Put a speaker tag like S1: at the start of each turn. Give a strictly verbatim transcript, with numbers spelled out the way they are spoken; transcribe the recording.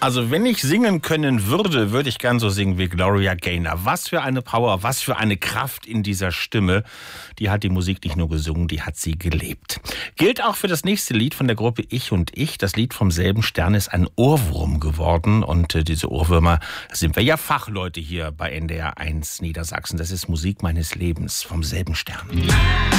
S1: Also wenn ich singen können würde, würde ich gern so singen wie Gloria Gaynor. Was für eine Power, was für eine Kraft in dieser Stimme. Die hat die Musik nicht nur gesungen, die hat sie gelebt. Gilt auch für das nächste Lied von der Gruppe Ich und Ich. Das Lied vom selben Stern ist ein Ohrwurm geworden. Und äh, diese Ohrwürmer, da sind wir ja Fachleute hier bei N D R eins Niedersachsen. Das ist Musik meines Lebens vom selben Stern.